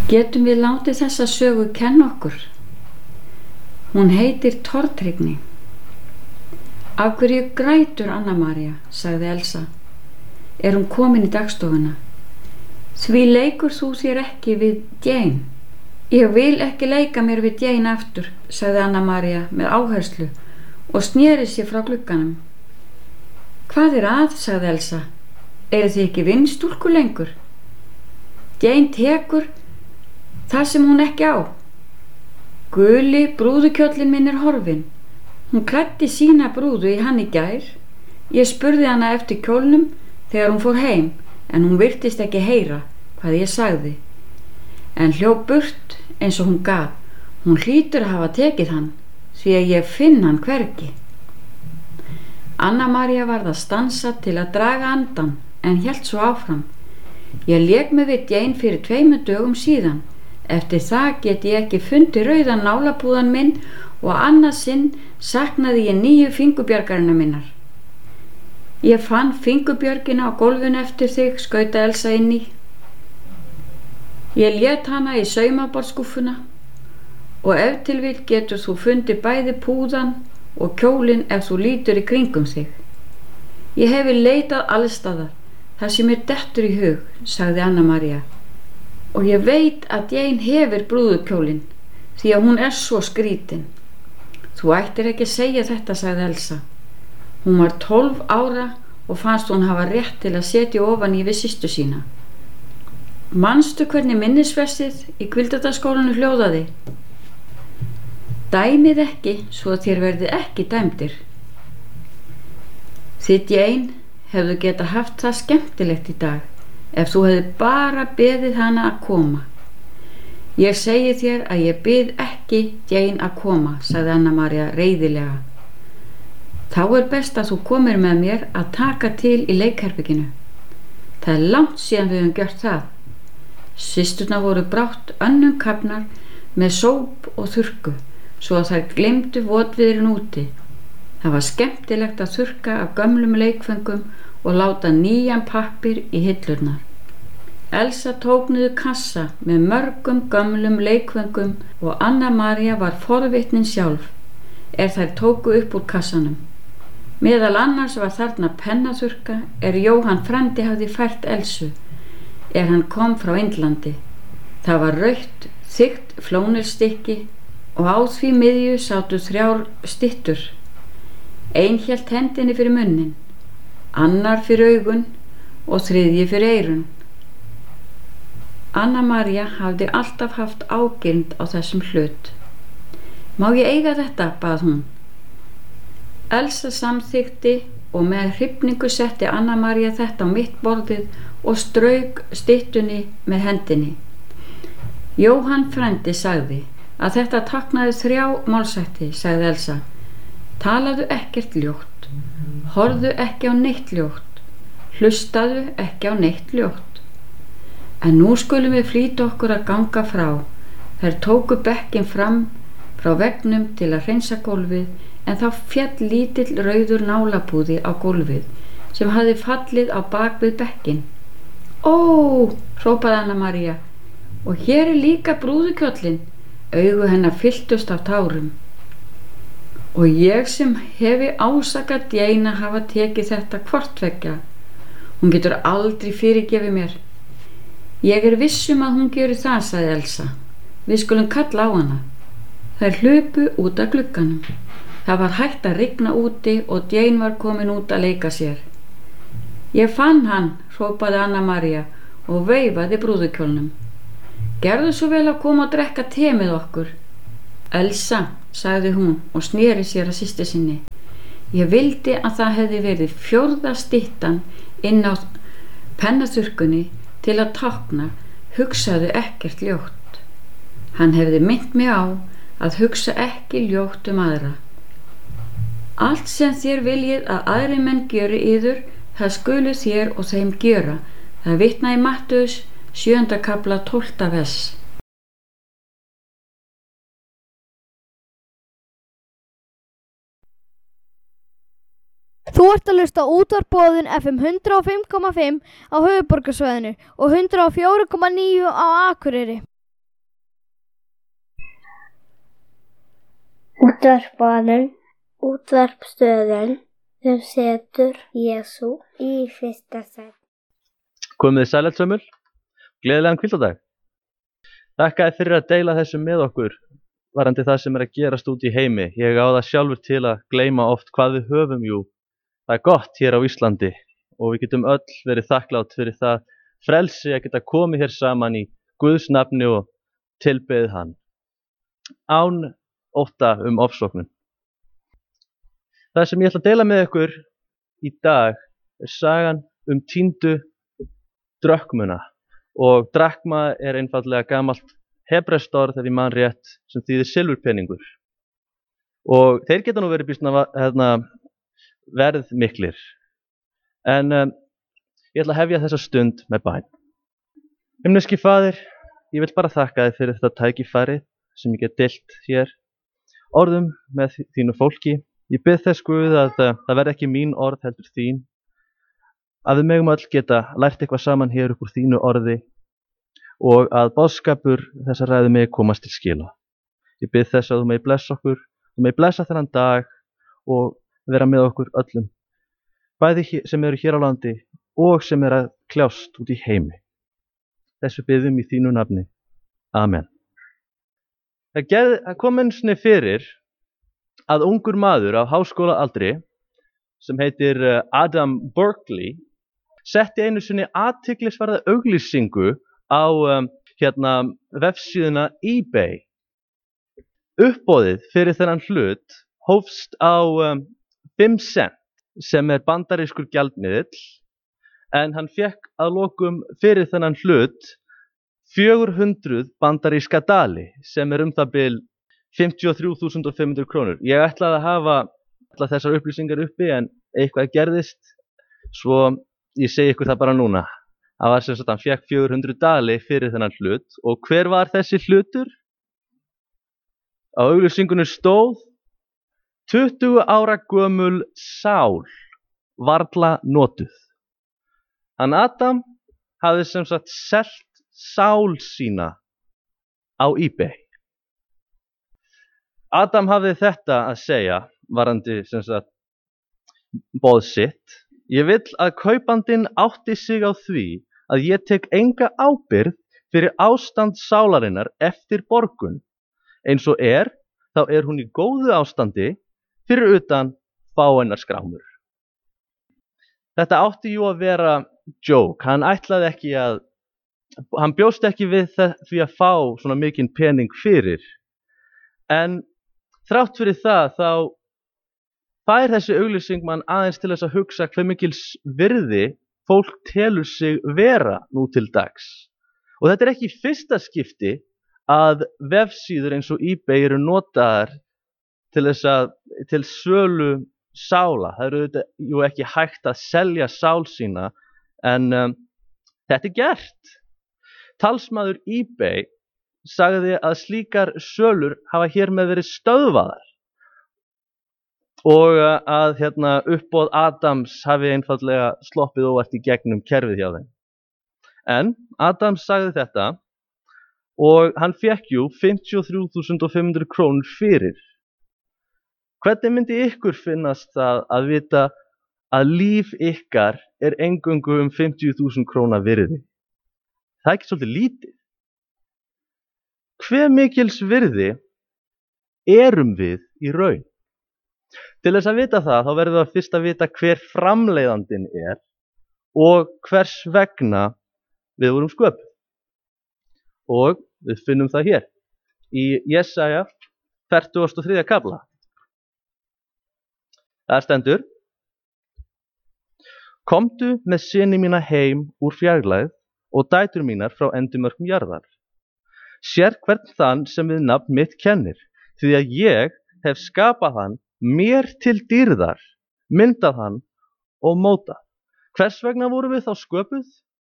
Getum við látið þessa sögu kenna okkur? Hún heitir tortryggni. Af hverju grætur Anna María, sagði Elsa. Hún komin í dagstofuna? Því leikur þú þér ekki við Jane? Ég vil ekki leika mér við Jane aftur, sagði Anna María með áherslu og sneri sér frá glugganum. Hvað að, sagði Elsa. Þið ekki vinnstúlku lengur? Jane tekur það sem hún ekki á. Guli brúðukjóllinn minn horfinn. Hún klæddi sína brúðu í hann í gær. Ég spurði hana eftir kjólnum þegar hún fór heim, en hún virtist ekki heyra hvað ég sagði. En hljóp burt eins og hún gat. Hún hlýtur að hafa tekið hann, því að ég finn hann hvergi. Anna María varð að stansa til að draga andan, en hélt svo áfram. Ég lék mig við Jane fyrir 2 dögum síðan. Eftir það get ég ekki fundið rauðan nálapúðan minn og annað sinn saknaði ég 9 fingurbjörgarina minnar. Ég fann fingurbjörgina á gólfinu eftir þig, skauta Elsa inn í. Ég lét hana í saumaborðsskúffuna og ef til vill getur þú fundið bæði púðan og kjólinn ef þú lítur í kringum þig. Ég hefi leitað allstaðar, það sem mér dettur í hug, sagði Anna María. Og ég veit að Jane hefur brúðukjólinn, því að hún svo skrítin. Þú ættir ekki að segja þetta, sagði Elsa. Hún var 12 ára og fannst hún hafa rétt til að setja ofan í við systur sína. Manstu hvernig minnisvesið í Hvíldardagsskólanum hljóðaði? Dæmið ekki, svo að þér verði ekki dæmdir. Þið Jane hefðu getað haft það skemmtilegt í dag ef þú hefði bara beðið hana að koma. Ég segi þér að ég bið ekki Jane að koma, sagði Anna María reiðilega. Þá best að þú komir með mér að taka til í leikherberginu. Það langt síðan við höfum gjört það. Systurnar voru brátt önnum kafnar með sóp og þurrku, svo að þær gleymdu votviðurinn úti. Það var skemmtilegt að þurrka af gömlum leikföngum og láta nýjan pappír í hillurnar. Elsa tók niður kassa með mörgum gömlum leikföngum og Anna María var forvitnin sjálf þær tóku upp úr kassanum. Meðal annars var þarna pennaþurrka Jóhann frændi hafði fært Elsu hann kom frá Indlandi. Það var rautt, þykkt flónelstykki og á því miðju sátu 3 styttur. Ein hélt hendinni fyrir munnin, annar fyrir augun og þriðji fyrir eyrun. Anna María hafði alltaf haft ágirnd á þessum hlut. Má ég eiga þetta, bað hún. Elsa samþykkti og með hrifningu setti Anna María þetta á mitt borðið og strauk styttunni með hendinni. Jóhann frændi sagði að þetta táknaði 3 málshætti, sagði Elsa. Talaðu ekkert ljótt, horfðu ekki á neitt ljótt, hlustaðu ekki á neitt ljótt. En nú skulum við flýta okkur að ganga frá. Þær tóku bekkinn fram frá veggnum til að hreinsa gólfið, en þá féll lítill rauður nálapúði á gólfið sem hafði fallið á bak við bekkinn. Ó, hrópaði Anna María, og hér líka brúðukjóllinn. Augu hennar fylltust af tárum. Og ég sem hefi ásakað Jane að hafa tekið þetta hvorttveggja. Hún getur aldrei fyrirgefið mér. Ég viss að hún geri það, sagði Elsa. Við skulum kalla á hana. Þær hlupu út af glugganum. Það var hægt að rigna úti og Jane var komin út að leika sér. Ég fann hann, hrópaði Anna María og veifaði brúðukjólnum. Gerðu svo vel að koma og drekka te með okkur. Elsa, sagði hún og sneri sér að systur sinni. Ég vildi að það hefði verið 4. styttan inn á pennaþurrkunni til að tákna, hugsaðu ekkert ljótt. Hann hefði minnt mig á að hugsa ekki ljótt aðra. Allt sem þér viljið að aðrir menn gjöri yður, það skulu þér og þeim gjöra. Það vitna í Mattheus 7. kafla 12. vers. Þú ert að hlusta á útvarpsboðun FM 105,5 á höfuðborgarsvæðinu og 104,9 á Akureyri. útvarpstöðin sem setur Jesú í fyrsta sæti. Komið þið sælætsömmul, gleðilegan hvíldardag. Þakka þér fyrir að deila þessu með okkur varandi það sem að gerast út í heimi. Ég á það sjálfur til að gleyma oft hvað við höfum. Jú, það er gott hér á Íslandi og við getum öll verið þakklátt fyrir það frelsi að geta komið hér saman í Guðs nafni og tilbeðið hann án ótta ofsóknum. Það sem ég ætla að deila með ykkur í dag er sagan týndu drökmuna, og drakma er einfaldlega gamalt hebreskt orð, ef ég man rétt, sem þýðir silfurpeningur, og þeir geta nú verið býsna verðmiklir. En ég ætla að hefja þessa stund með bæn. Himneski Faðir, ég vil bara þakka þér fyrir þetta tækifæri sem ég get deilt hér orðum með þínu fólki. Ég bið þess Guð að það verði ekki mín orð heldur þín, að við megum öll geta lært eitthvað saman hér upp úr þínu orði og að boðskapur þessa ræðu megi komast til skila. Ég bið þess að þú megi blessa okkur, þú megi blessa þennan dag og vera með okkur öllum, bæði sem eru hér á landi og sem eru að kljást út í heimi. Þessu biðum í þínu nafni. Amen. Það kom einu sinni fyrir að ungur maður á háskólaaldri sem heitir Adam Berkeley setti einu sinni athyglisverða auglýsingu á vefsíðuna eBay. Uppboðið fyrir þennan hlut hófst á 5 cent sem er bandarískur gjaldmiðill, en hann fékk að lokum fyrir þennan hlut 400 bandaríska dali sem er það bil 53.500 krónur. Ég ætlaði að hafa allar þessar upplýsingar uppi en eitthvað gerðist, svo ég segi ykkur það bara núna. Það var sem sagt hann fékk 400 dali fyrir þennan hlut, og hver var þessi hlutur? Á auglýsingunni stóð 20 ára gömul sál, varla notuð. Hann Adam hafði sem sagt selt sál sína á eBay. Adam hafði þetta að segja varandi sem sagt boð sitt: ég vill að kaupandinn átti sig á því að ég tek enga ábyrgð fyrir ástand sálarinnar eftir borgun. Eins og þá er hún í góðu ástandi fyrir utan fáeinar skrámur. Þetta átti jú að vera joke. Hann bjóst ekki við því að fá svona mikinn pening fyrir. En þrátt fyrir það þá fær þessi auglýsing mann aðeins til þess að hugsa hve mikils virði fólk telur sig vera nú til dags. Og þetta er ekki í fyrsta skipti að vefsíður eins og eBay eru notaðar til sölu sála. Það eru jú ekki hægt að selja sál sína, en þetta er gert. Talsmaður eBay sagði að slíkar sölur hafa hér með verið stöðvaðar og að uppboð Adams hafi einfaldlega sloppið óvart í gegnum kerfið hjá þeim. En Adams sagði þetta og hann fékk jú 53.500 krónur fyrir. Hvernig myndi ykkur finnast það að vita að líf ykkar er eingöngu 50.000 króna virði? Það er ekki svolítið lítið. Hve mikils virði erum við í raun? Til þess að vita það, þá verðum við að fyrst að vita hver framleiðandinn er og hvers vegna við vorum sköpuð. Og við finnum það hér í Jesaja 43. kafla. Það stendur: komdu með syni mína heim úr fjarlægð og dætur mínar frá endimörkum jarðar. Sér hvern þann sem við nafn mitt kennir, því að ég hef skapað hann mér til dýrðar, myndað hann og mótað. Hvers vegna vorum við þá sköpuð?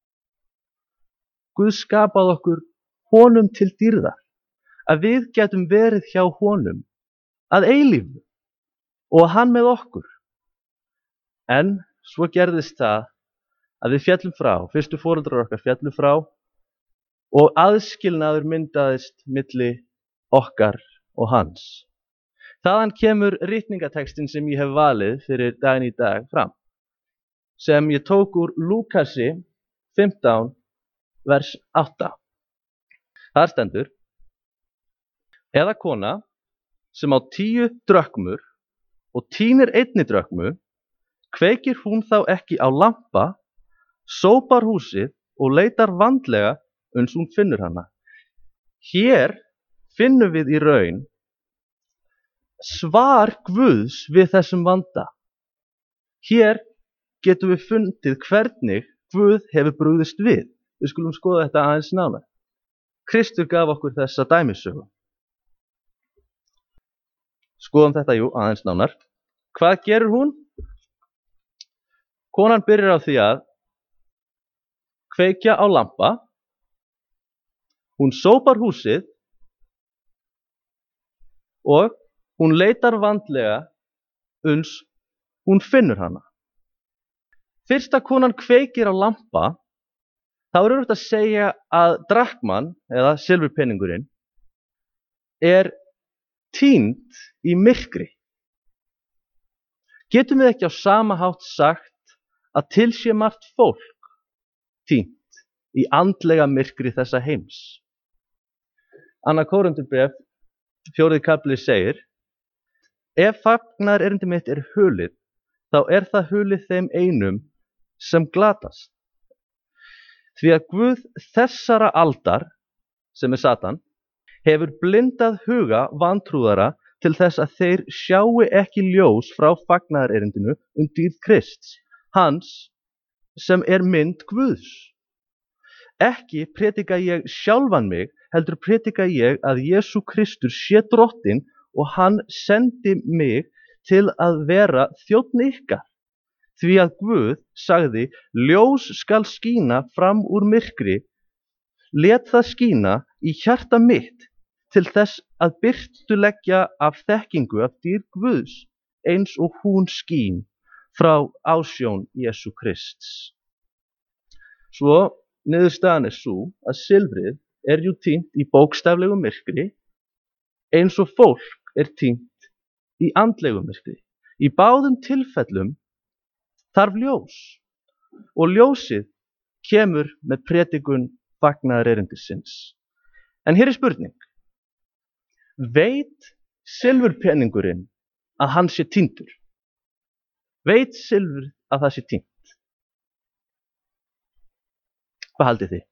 Guð skapaði okkur honum til dýrðar, að við getum verið hjá honum að eilífu og hann með okkur. En svo gerðist það að við féllum frá, fyrstu foreldrar okkar féllu frá, og aðskilnaður myndaðist milli okkar og hans. Þaðan kemur ritningatextin sem ég hef valið fyrir daginn í dag fram, sem ég tók úr Lúkasi 15, vers 8. Þar stendur: Eða kona sem á 10 drökmur og tínir 1 drökmu, kveikir hún þá ekki á lampa, sópar húsið og leitar vandlega uns hún finnur hana. Hér finnum við í raun svar Guðs við þessum vanda. Hér getum við fundið hvernig Guð hefur brugðist við. Við skulum skoða þetta aðeins nánar. Kristur gaf okkur þessa dæmisögu. Skoðum þetta aðeins nánar. Hvað gerir hún? Konan byrjar á því að kveikja á lampa, hún sópar húsið og hún leitar vandlega uns hún finnur hana. Fyrst að konan kveikir á lampa, þá er auðvitað að segja að drakman, eða silfurpeningurinn, er týnd í myrkri. Getum við ekki á sama hátt sagt að til sé margt fólk týnt í andlega myrkri þessa heims? Annað Kórinthubréf 4. kafli segir: Ef fagnaðarerindi mitt er hulið, þá er það hulið þeim einum sem glatast. Því að Guð þessara aldar, sem er Satan, hefur blindað huga vantrúðara til þess að þeir sjái ekki ljós frá fagnaðarerindinu dýrð Krists, hans sem er mynd Guðs. Ekki predika ég sjálfan mig, heldur predika ég að Jesú Kristur sé drottinn og hann sendi mig til að vera þjónn ykkar. Því að Guð sagði: ljós skal skína fram úr myrkri, lét það skína í hjarta mitt til þess að birtuleggja af þekkingu af dýrð Guðs, eins og hún skín frá ásjón Jesú Krists. Svo niðurstaðan er sú að silfrið er týnt í bókstaflegu myrkri, eins og fólk er týnt í andlegu myrkri. Í báðum tilfellum þarf ljós, og ljósið kemur með predikun fagnaðarerindisins. En hér er spurning: veit silfurpeningurinn að hann sé týndur? Veit silfur að það sé týnt? Hvað haldið þið?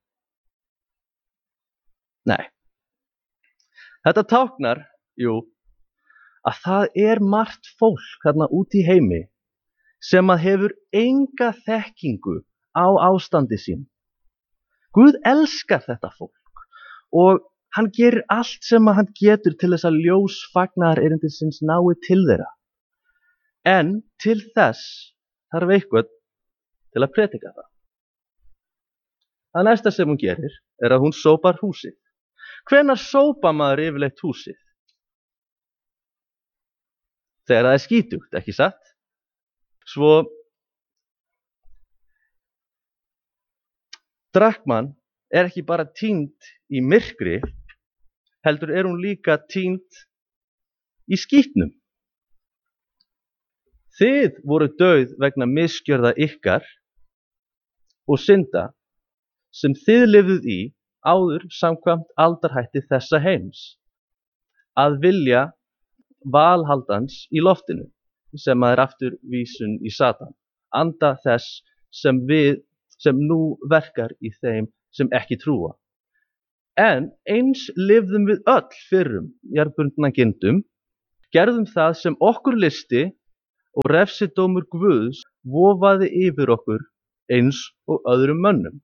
Nei. Þetta táknar, að það er margt fólk þarna úti í heimi sem að hefur enga þekkingu á ástandi sín. Guð elskar þetta fólk og hann gerir allt sem hann getur til þess að ljós fagnaðarerindisins nái til þeirra. En til þess þarf eitthvað til að predika það. Það næsta sem hún gerir er að hún sópar húsið. Hvenær sópar maður yfirleitt húsið? Þegar það er skítugt, ekki satt? Svo drakman er ekki bara týnd í myrkri, heldur er hún líka týnd í skítnum. Þið voru dauð vegna misgjörða ykkar og synda sem þið lifðuð í áður samkvæmt aldarhætti þessa heims, að vilja valhaldans í loftinu, sem er aftur vísun í Satan, anda þess sem nú verkar í þeim sem ekki trúa. En eins lifðum við öll fyrrum jarðbundna gindum, gerðum það sem okkur lysti og refsidómur Guðs vofaði yfir okkur eins og öðrum mönnum.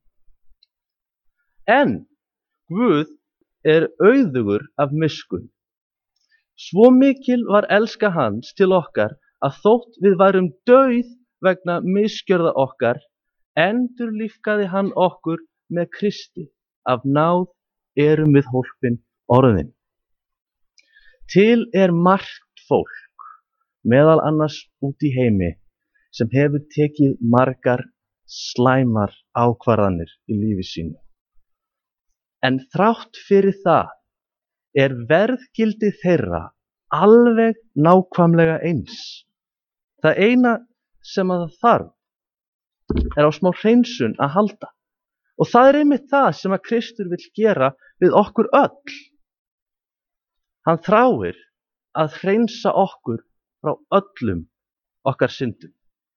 En Guð er auðugur af miskunn. Svo mikil var elska hans til okkar að þótt við værum dauð vegna misgjörða okkar, endurlífgaði hann okkur með Kristi. Af náð erum við hólpin orðin. Til er margt fólk, meðal annars út í heimi, sem hefur tekið margar slæmar ákvarðanir í lífi sínu. En þrátt fyrir það er verðgildi þeirra alveg nákvæmlega eins. Það eina sem að það þarf á smá hreinsun að halda. Og það einmitt það sem að Kristur vill gera við okkur öll. Hann þráir að hreinsa okkur frá öllum okkar syndum.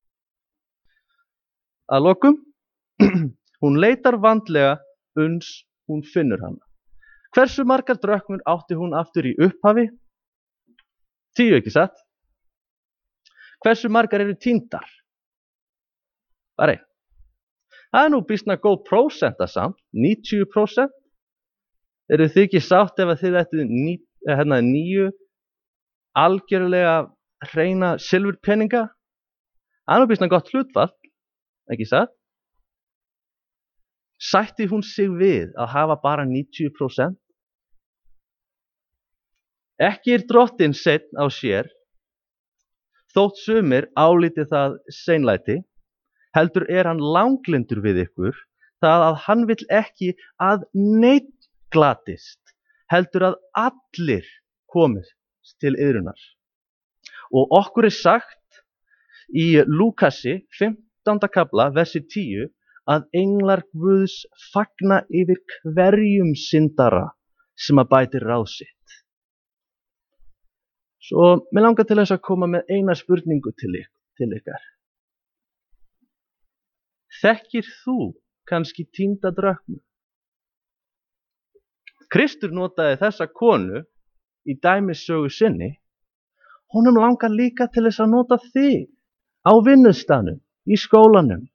Að lokum, hún leitar vandlega uns hún finnur hana. Hversu margar dröknur átti hún aftur í upphafi? 10, ekki satt? Hversu margar eru týndar? Bara 1. Það nú býsna góð prósenta samt, 90%. Eru þið ekki sátt ef að þið ættu 9 algjörlega hreina silfurpeninga? Það nú býsna gott hlutfall, ekki satt? Sætti hún sig við að hafa bara 90%? Ekki drottinn seinn á sér, þótt sumir álíti það seinlæti, heldur hann langlyndur við ykkur, það að hann vill ekki að neinn glatist, heldur að allir komist til iðrunar. Og okkur sagt í Lúkasi 15. kafla, versi 10, að englar Guðs fagna yfir hverjum syndara sem að bætir ráð sitt. Svo mig langar til þess að koma með eina spurningu til ykkar. Þekkir þú kannski týnda dröknu? Kristur notaði þessa konu í dæmissögu sinni. Honum langar líka til þess að nota þig á vinnustaðnum, í skólanum.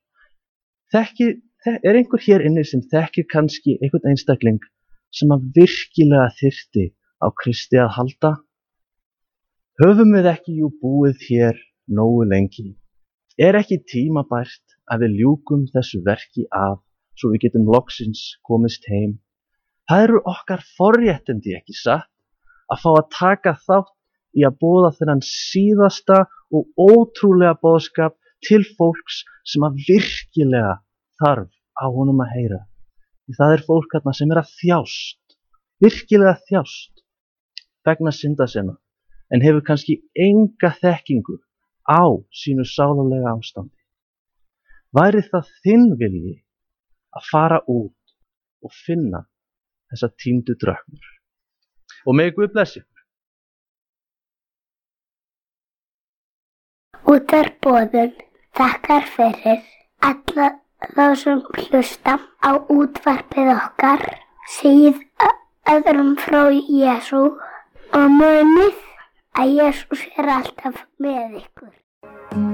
Er einhver hér inni sem þekkir kannski einhvern einstakling sem að virkilega þyrfti á Kristi að halda? Höfum við ekki búið hér nógu lengi? Er ekki tímabært að við ljúkum þessu verki af svo við getum loksins komist heim? Það eru okkar forréttindi, ekki satt, að fá að taka þátt í að boða þennan síðasta og ótrúlega boðskap til fólks sem að virkilega þarf á honum að heyra. Því það fólk þarna sem að þjást, virkilega þjást vegna synda sinna, en hefur kannski enga þekkingu á sínu sálarlega ástandi. Væri það þinn vilji að fara út og finna þessa týndu dröknur? Og megi Guð blessi ykkur. Útvarpsboðun þakkar fyrir alla þá sem hlusta á útvarpið okkar, segið öðrum frá Jesú og munið að Jesús alltaf með ykkur.